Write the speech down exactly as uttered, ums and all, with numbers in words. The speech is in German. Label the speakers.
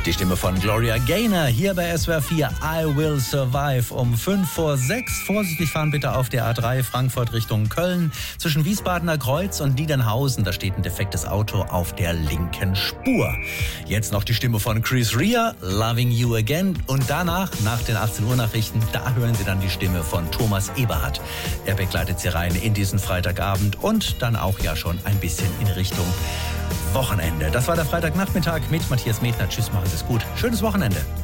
Speaker 1: Die Stimme von Gloria Gaynor hier bei S W R vier, I Will Survive um fünf vor sechs. Vorsichtig fahren bitte auf der A drei Frankfurt Richtung Köln. Zwischen Wiesbadener Kreuz und Niedernhausen, da steht ein defektes Auto auf der linken Spur. Jetzt noch die Stimme von Chris Rea, Loving You Again. Und danach, nach den achtzehn Uhr Nachrichten, da hören Sie dann die Stimme von Thomas Eberhardt. Er begleitet Sie rein in diesen Freitagabend und dann auch ja schon ein bisschen in Richtung Wochenende. Das war der Freitagnachmittag mit Matthias Medner. Tschüss, machen Sie es gut. Schönes Wochenende.